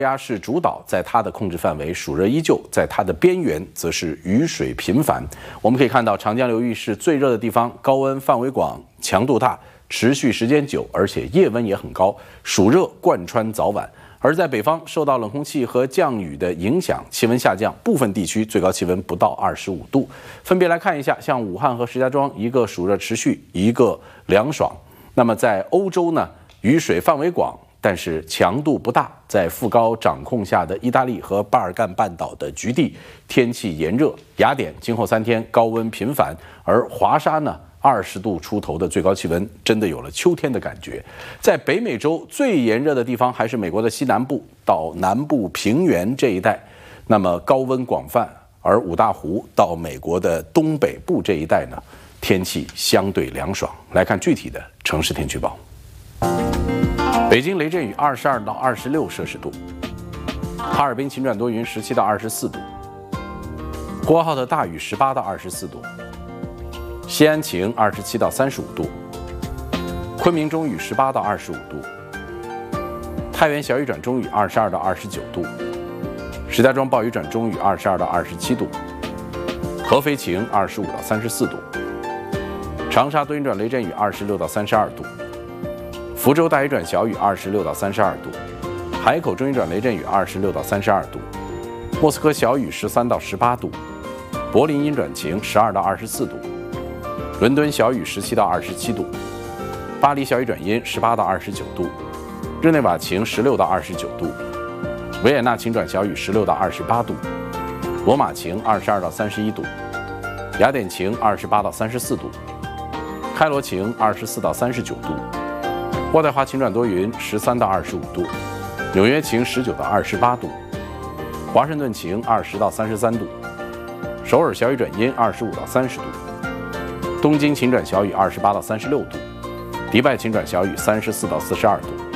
压是主导，在它的控制范围，暑热依旧；在它的边缘，则是雨水频繁。我们可以看到，长江流域是最热的地方，高温范围广，强度大，持续时间久，而且夜温也很高，暑热贯穿早晚。而在北方，受到冷空气和降雨的影响，气温下降，部分地区最高气温不到25度。分别来看一下，像武汉和石家庄，一个暑热持续，一个凉爽。那么在欧洲呢，雨水范围广，但是强度不大。在副高掌控下的意大利和巴尔干半岛的局地，天气炎热。雅典今后3天高温频繁，而华沙呢，20度出头的最高气温，真的有了秋天的感觉。在北美洲最炎热的地方还是美国的西南部到南部平原这一带，那么高温广泛。而五大湖到美国的东北部这一带呢，天气相对凉爽。来看具体的城市天气预报。北京雷阵雨22到26摄氏度，哈尔滨晴转多云17到24度，呼和浩特大雨18到24度，西安晴27到35度，昆明中雨18到25度，太原小雨转中雨22到29度，石家庄暴雨转中雨22到27度，合肥晴25到34度，长沙多云转雷阵雨26到32度，福州大雨转小雨26到32度，海口中雨转雷阵雨26到32度，莫斯科小雨13到18度，柏林阴转晴12到24度，伦敦小雨17到27度，巴黎小雨转阴18到29度，日内瓦晴16到29度，维也纳晴转小雨16到28度，罗马晴22到31度，雅典晴28到34度，开罗晴24到39度，渥太华晴转多云13到25度，纽约晴19到28度，华盛顿晴20到33度，首尔小雨转阴25到30度，东京晴转小雨28到36度，迪拜晴转小雨34到42度。